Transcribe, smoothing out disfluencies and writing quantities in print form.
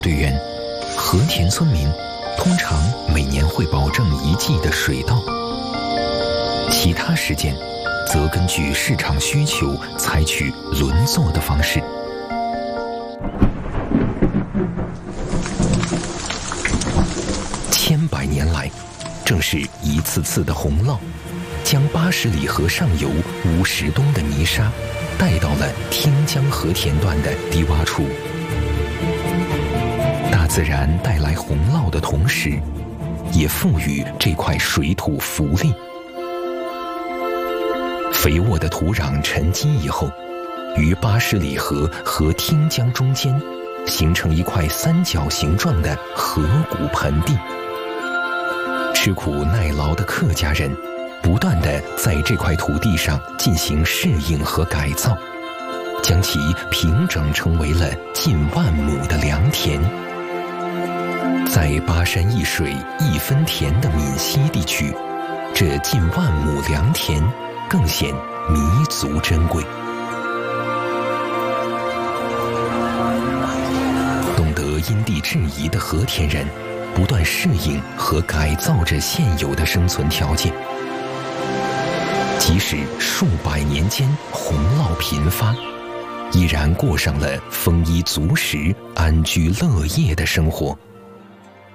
队员，和田村民通常每年会保证一季的水稻，其他时间则根据市场需求采取轮作的方式。千百年来，正是一次次的洪涝，将80里河上游50吨的泥沙带到了天江和田段的低洼处。大自然带来洪涝的同时，也赋予这块水土福利。肥沃的土壤沉积以后，于80里河和天江中间形成一块三角形状的河谷盆地。吃苦耐劳的客家人不断地在这块土地上进行适应和改造，将其平整成为了近10000亩的良田。在巴山一水一分田的闽西地区，这近10000亩良田更显弥足珍贵。懂得因地制宜的和田人不断适应和改造着现有的生存条件，即使数百年间洪涝频发，依然过上了丰衣足食、安居乐业的生活。